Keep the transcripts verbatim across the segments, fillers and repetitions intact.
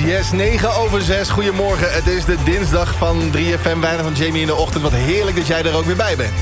yes, negen over zes. Goedemorgen, het is de dinsdag van drie F M. Weinig van Jamie in de ochtend. Wat heerlijk dat jij er ook weer bij bent.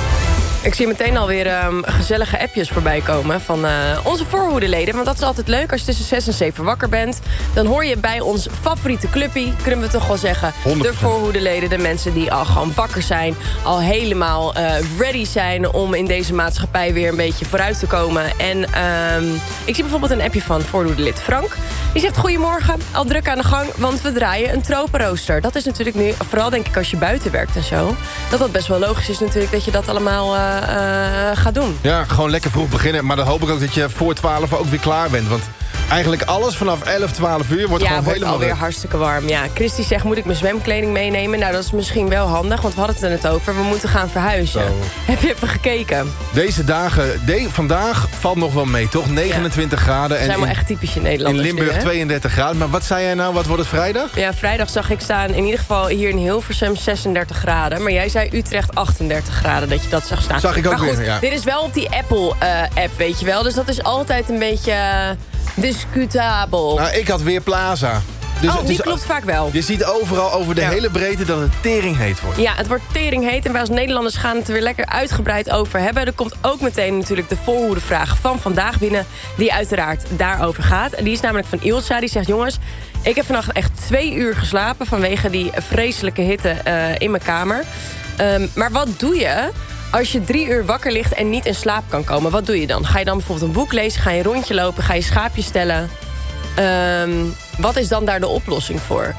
Ik zie meteen alweer um, gezellige appjes voorbij komen van uh, onze voorhoedeleden. Want dat is altijd leuk. Als je tussen zes en zeven wakker bent, dan hoor je bij ons favoriete clubpie, kunnen we toch wel zeggen. honderd procent. De voorhoedeleden, de mensen die al gewoon wakker zijn. Al helemaal uh, ready zijn om in deze maatschappij weer een beetje vooruit te komen. En um, ik zie bijvoorbeeld een appje van voorhoedelid Frank. Die zegt, goedemorgen, al druk aan de gang, want we draaien een tropenrooster. Dat is natuurlijk nu, vooral denk ik als je buiten werkt en zo, dat dat best wel logisch is natuurlijk dat je dat allemaal uh, uh, gaat doen. Ja, gewoon lekker vroeg beginnen. Maar dan hoop ik ook dat je voor twaalf ook weer klaar bent. Want eigenlijk alles vanaf elf, twaalf uur wordt ja, gewoon wordt helemaal... alweer hartstikke warm. Ja, Christy zegt, moet ik mijn zwemkleding meenemen? Nou, dat is misschien wel handig, want we hadden het er net over. We moeten gaan verhuizen. Zo. Heb je even gekeken? Deze dagen, de, vandaag valt nog wel mee, toch? negenentwintig graden. We En zijn wel in, echt typische Nederlanders in Limburg nu, hè? tweeëndertig graden. Maar wat zei jij nou? Wat wordt het vrijdag? Ja, vrijdag zag ik staan, in ieder geval hier in Hilversum zesendertig graden. Maar jij zei Utrecht achtendertig graden, dat je dat zag staan. Zag ik ook maar goed, weer, ja. Dit is wel op die Apple-app, weet je wel. Dus dat is altijd een beetje uh, discutabel. Nou, ik had weer Plaza. Dus, oh, die dus, klopt vaak wel. Je ziet overal over de Ja. hele breedte dat het tering heet wordt. Ja, het wordt tering heet en wij als Nederlanders gaan het er weer lekker uitgebreid over hebben. Er komt ook meteen natuurlijk de voorhoedevraag van vandaag binnen, die uiteraard daarover gaat. En die is namelijk van Ilsa, die zegt, jongens, ik heb vannacht echt twee uur geslapen vanwege die vreselijke hitte uh, in mijn kamer. Um, maar wat doe je als je drie uur wakker ligt en niet in slaap kan komen? Wat doe je dan? Ga je dan bijvoorbeeld een boek lezen? Ga je een rondje lopen? Ga je schaapjes stellen? Um, wat is dan daar de oplossing voor?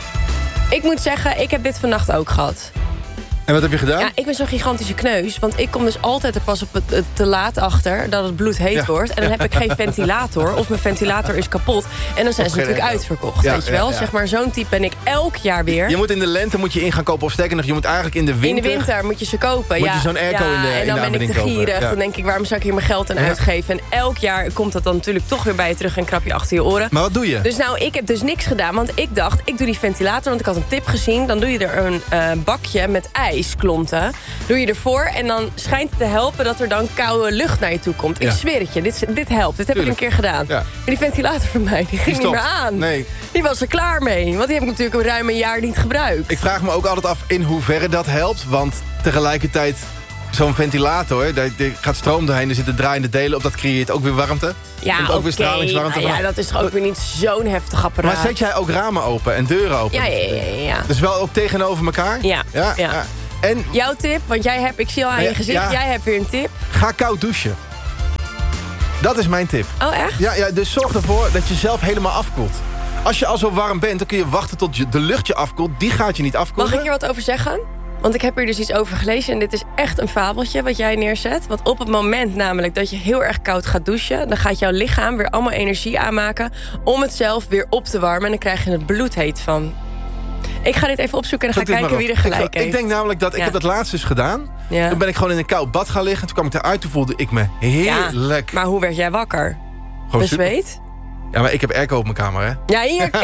Ik moet zeggen, ik heb dit vannacht ook gehad. En wat heb je gedaan? Ja, ik ben zo'n gigantische kneus. Want ik kom dus altijd er pas op het, het te laat achter dat het bloed heet Ja. wordt. En dan heb ik geen ventilator. Of mijn ventilator is kapot. En dan zijn Of ze natuurlijk geen- uitverkocht. Ja, weet je wel? ja, ja. Zeg maar, zo'n type ben ik elk jaar weer. Je moet in de lente moet je in gaan kopen of sterker nog, je moet eigenlijk in de winter... In de winter moet je ze kopen. Moet ja. je zo'n airco ja, in de- in en de dan ben ik aanbieding te kopen. gierig. Ja. Dan denk ik, waarom zou ik hier mijn geld aan Ja. uitgeven? En elk jaar komt dat dan natuurlijk toch weer bij je terug en krap je achter je oren. Maar wat doe je? Dus nou, ik heb dus niks gedaan. Want ik dacht, ik doe die ventilator. Want ik had een tip gezien. Dan doe je er een uh, bakje met ijsklonten. Doe je ervoor. En dan schijnt het te helpen dat er dan koude lucht naar je toe komt. Ik Ja. zweer het je. Dit, dit helpt. Dit heb Tuurlijk. ik een keer gedaan. Ja. Maar die ventilator van mij, die ging niet stopt. meer aan. Nee. Die was er klaar mee. Want die heb ik natuurlijk een ruim een jaar niet gebruikt. Ik vraag me ook altijd af in hoeverre dat helpt. Want tegelijkertijd, zo'n ventilator, daar, daar gaat stroom doorheen. Er zitten draaiende delen op, dat creëert ook weer warmte. Ja, Komt ook oké. weer stralingswarmte Nou ja, van. dat is toch ook weer niet zo'n heftig apparaat. Maar zet jij ook ramen open en deuren open? Ja, ja, ja, ja, ja. Dus wel ook tegenover elkaar? Ja, Ja? ja. En Jouw tip, want jij hebt, ik zie al aan Ja, je gezicht, ja. jij hebt weer een tip. ga koud douchen. Dat is mijn tip. Oh, echt? Ja, ja, dus zorg ervoor dat je zelf helemaal afkoelt. Als je al zo warm bent, dan kun je wachten tot je, de lucht je afkoelt. Die gaat je niet afkoelen. Mag ik hier wat over zeggen? Want ik heb hier dus iets over gelezen en dit is echt een fabeltje wat jij neerzet. Want op het moment namelijk dat je heel erg koud gaat douchen, dan gaat jouw lichaam weer allemaal energie aanmaken om het zelf weer op te warmen. En dan krijg je het bloedheet van. Ik ga dit even opzoeken en dan ga Zet ik dit kijken maar wie er op. gelijk ik, heeft. Ik denk namelijk dat, ik Ja. heb dat laatst dus gedaan. Ja. Toen ben ik gewoon in een koud bad gaan liggen. Toen kwam ik eruit, toen voelde ik me heerlijk. Maar hoe werd jij wakker? Gewoon super. Bezweet? Ja, maar ik heb airco op mijn kamer, hè. Ja, hier